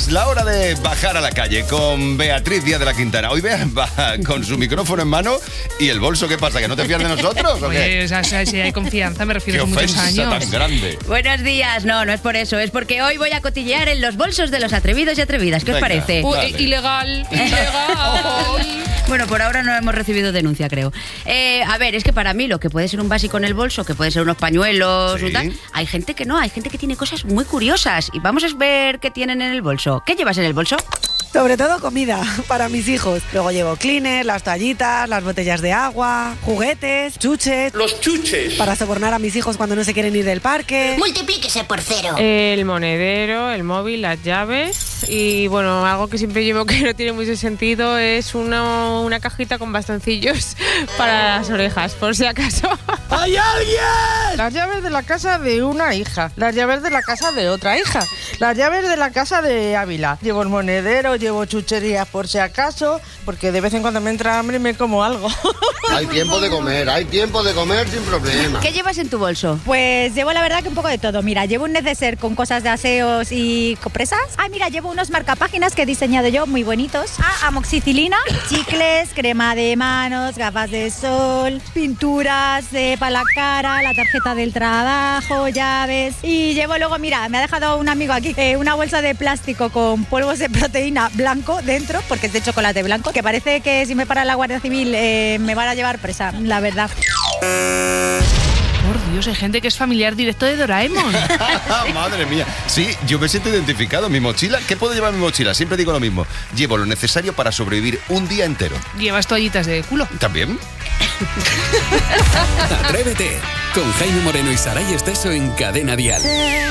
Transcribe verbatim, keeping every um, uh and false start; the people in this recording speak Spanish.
Es la hora de bajar a la calle con Beatriz Díaz de la Quintana. Hoy Bea va con su micrófono en mano y el bolso. ¿Qué pasa? ¿Que no te fías de nosotros o qué? Pues, o sea, si hay confianza, me refiero a Qué muchos ofensa años. tan grande. Buenos días, no, no es por eso, es porque hoy voy a cotillear en los bolsos de los atrevidos y atrevidas. ¿Qué os Venga. parece? Uy, Vale. ilegal, ilegal. Bueno, por ahora no hemos recibido denuncia, creo. Eh, a ver, es que para mí lo que puede ser un básico en el bolso, que puede ser unos pañuelos, Sí. o tal, hay gente que no, hay gente que tiene cosas muy curiosas. Y vamos a ver qué tienen en el bolso. ¿Qué llevas en el bolso? Sobre todo comida para mis hijos. Luego llevo cleaners, las toallitas, las botellas de agua, juguetes, chuches. Los chuches. Para sobornar a mis hijos cuando no se quieren ir del parque. Multiplíquese por cero. El monedero, el móvil, las llaves y bueno, algo que siempre llevo que no tiene mucho sentido es una, una cajita con bastoncillos para las orejas, por si acaso. ¡Hay alguien! Las llaves de la casa de una hija, las llaves de la casa de otra hija, las llaves de la casa de Ávila. Llevo el monedero, llevo chucherías por si acaso, porque de vez en cuando me entra hambre y me como algo. Hay tiempo de comer, hay tiempo de comer sin problema. ¿Qué llevas en tu bolso? Pues llevo la verdad que un poco de todo. Mira, llevo un neceser con cosas de aseos y compresas. Ah, mira, llevo unos marcapáginas que he diseñado yo, muy bonitos. Ah, amoxicilina, chicles, crema de manos, gafas de sol, pinturas de para la cara, la tarjeta del trabajo, llaves. Y llevo luego, mira, me ha dejado un amigo aquí eh, una bolsa de plástico con polvos de proteína blanco dentro, porque es de chocolate blanco, que parece que si me para la Guardia Civil eh, me van a llevar presa, la verdad. Por Dios, hay gente que es familiar directo de Doraemon. Madre mía. Sí, yo me siento identificado. Mi mochila, ¿qué puedo llevar en mi mochila? Siempre digo lo mismo. Llevo lo necesario para sobrevivir un día entero. Llevas toallitas de culo. ¿También? Atrévete con Jaime Moreno y Saray Esteso en Cadena Dial.